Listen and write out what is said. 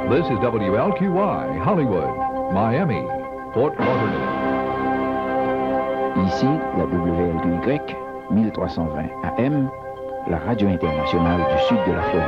This is WLQY, Hollywood, Miami, Fort Lauderdale. Ici, la WLQY 1320 AM, la radio internationale du sud de la Floride.